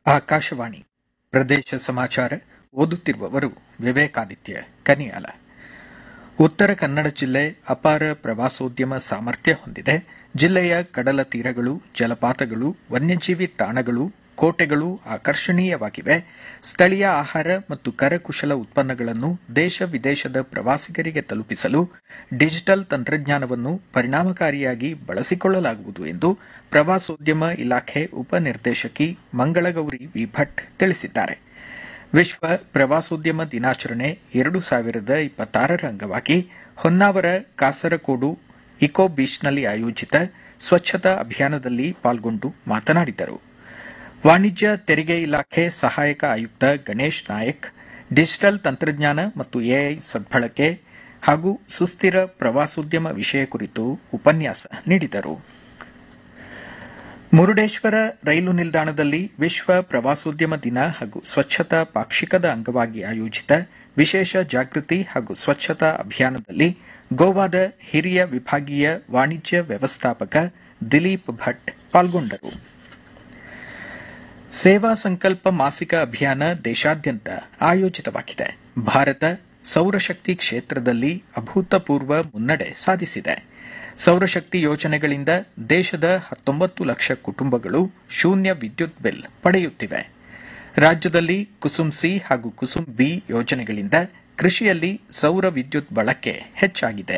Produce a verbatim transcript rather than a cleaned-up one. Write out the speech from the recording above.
ಆಕಾಶವಾಣಿ ಪ್ರದೇಶ ಸಮಾಚಾರ ಓದುತ್ತಿರುವವರು ವಿವೇಕಾದಿತ್ಯ ಕನಿಯಾಲ. ಉತ್ತರ ಕನ್ನಡ ಜಿಲ್ಲೆ ಅಪಾರ ಪ್ರವಾಸೋದ್ಯಮ ಸಾಮರ್ಥ್ಯ ಹೊಂದಿದೆ. ಜಿಲ್ಲೆಯ ಕಡಲ ತೀರಗಳು, ಜಲಪಾತಗಳು, ವನ್ಯಜೀವಿ ತಾಣಗಳು, ಕೋಟೆಗಳು ಆಕರ್ಷಣೀಯವಾಗಿವೆ. ಸ್ಥಳೀಯ ಆಹಾರ ಮತ್ತು ಕರಕುಶಲ ಉತ್ಪನ್ನಗಳನ್ನು ದೇಶ ವಿದೇಶದ ಪ್ರವಾಸಿಗರಿಗೆ ತಲುಪಿಸಲು ಡಿಜಿಟಲ್ ತಂತ್ರಜ್ಞಾನವನ್ನು ಪರಿಣಾಮಕಾರಿಯಾಗಿ ಬಳಸಿಕೊಳ್ಳಲಾಗುವುದು ಎಂದು ಪ್ರವಾಸೋದ್ಯಮ ಇಲಾಖೆ ಉಪನಿರ್ದೇಶಕಿ ಮಂಗಳಗೌರಿ ವಿ ಭಟ್ ತಿಳಿಸಿದ್ದಾರೆ. ವಿಶ್ವ ಪ್ರವಾಸೋದ್ಯಮ ದಿನಾಚರಣೆ ಎರಡು ಸಾವಿರದ ಇಪ್ಪತ್ತಾರರ ಅಂಗವಾಗಿ ಹೊನ್ನಾವರ ಕಾಸರಕೋಡು ಇಕೋ ಬೀಚ್ನಲ್ಲಿ ಆಯೋಜಿತ ಸ್ವಚ್ಛತಾ ಅಭಿಯಾನದಲ್ಲಿ ಪಾಲ್ಗೊಂಡು ಮಾತನಾಡಿದರು. ವಾಣಿಜ್ಯ ತೆರಿಗೆ ಇಲಾಖೆ ಸಹಾಯಕ ಆಯುಕ್ತ ಗಣೇಶ್ ನಾಯಕ್ ಡಿಜಿಟಲ್ ತಂತ್ರಜ್ಞಾನ ಮತ್ತು ಎಐ ಸದ್ಬಳಕೆ ಹಾಗೂ ಸುಸ್ಥಿರ ಪ್ರವಾಸೋದ್ಯಮ ವಿಷಯ ಕುರಿತು ಉಪನ್ಯಾಸ ನೀಡಿದರು. ಮುರುಡೇಶ್ವರ ರೈಲು ನಿಲ್ದಾಣದಲ್ಲಿ ವಿಶ್ವ ಪ್ರವಾಸೋದ್ಯಮ ದಿನ ಹಾಗೂ ಸ್ವಚ್ಛತಾ ಪಾಕ್ಷಿಕದ ಅಂಗವಾಗಿ ಆಯೋಜಿತ ವಿಶೇಷ ಜಾಗೃತಿ ಹಾಗೂ ಸ್ವಚ್ಛತಾ ಅಭಿಯಾನದಲ್ಲಿ ಗೋವಾದ ಹಿರಿಯ ವಿಭಾಗೀಯ ವಾಣಿಜ್ಯ ವ್ಯವಸ್ಥಾಪಕ ದಿಲೀಪ್ ಭಟ್ ಪಾಲ್ಗೊಂಡರು. ಸೇವಾ ಸಂಕಲ್ಪ ಮಾಸಿಕ ಅಭಿಯಾನ ದೇಶಾದ್ಯಂತ ಆಯೋಜಿತವಾಗಿದೆ. ಭಾರತ ಸೌರಶಕ್ತಿ ಕ್ಷೇತ್ರದಲ್ಲಿ ಅಭೂತಪೂರ್ವ ಮುನ್ನಡೆ ಸಾಧಿಸಿದೆ. ಸೌರಶಕ್ತಿ ಯೋಜನೆಗಳಿಂದ ದೇಶದ ಹತ್ತೊಂಬತ್ತು ಲಕ್ಷ ಕುಟುಂಬಗಳು ಶೂನ್ಯ ವಿದ್ಯುತ್ ಬಿಲ್ ಪಡೆಯುತ್ತಿವೆ. ರಾಜ್ಯದಲ್ಲಿ ಕುಸುಮ್ ಸಿ ಹಾಗೂ ಕುಸುಮ್ ಬಿ ಯೋಜನೆಗಳಿಂದ ಕೃಷಿಯಲ್ಲಿ ಸೌರ ವಿದ್ಯುತ್ ಬಳಕೆ ಹೆಚ್ಚಾಗಿದೆ.